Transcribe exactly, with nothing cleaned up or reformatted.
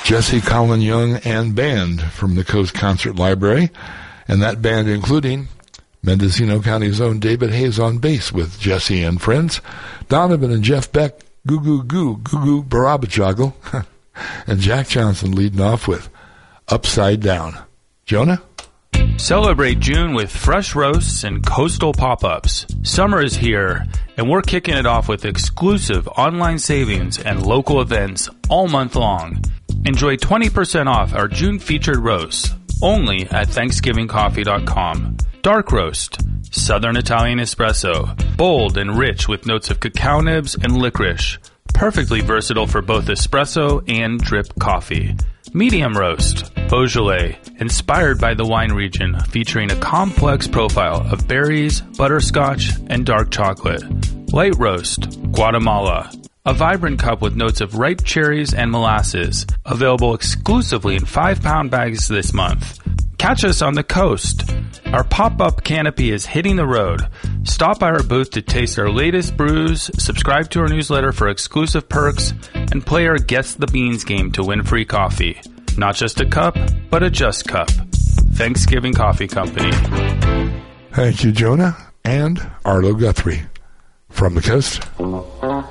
Jesse Colin Young and Band from the Coast Concert Library. And that band including Mendocino County's own David Hayes on bass with Jesse and friends, Donovan and Jeff Beck, Goo Goo Goo, Goo Goo Barabajoggle, and Jack Johnson leading off with Upside Down. Jonah? Celebrate June with fresh roasts and coastal pop-ups. Summer is here, and we're kicking it off with exclusive online savings and local events all month long. Enjoy twenty percent off our June featured roasts, only at Thanksgiving Coffee dot com. Dark Roast, Southern Italian Espresso, bold and rich with notes of cacao nibs and licorice. Perfectly versatile for both espresso and drip coffee. Medium Roast, Beaujolais, inspired by the wine region, featuring a complex profile of berries, butterscotch, and dark chocolate. Light Roast, Guatemala, a vibrant cup with notes of ripe cherries and molasses, available exclusively in five-pound bags this month. Catch us on the coast. Our pop-up canopy is hitting the road. Stop by our booth to taste our latest brews, subscribe to our newsletter for exclusive perks, and play our Guess the Beans game to win free coffee. Not just a cup, but a just cup. Thanksgiving Coffee Company. Thank you, Jonah and Arlo Guthrie. From the coast.